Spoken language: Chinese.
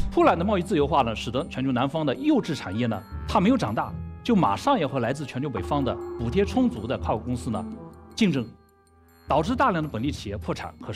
突然的贸易自由化呢，使得全球南方的幼稚产业呢，它没有长大，就马上要和来自全球北方的补贴充足的跨国公司呢竞争，导致大量的本地企业破产和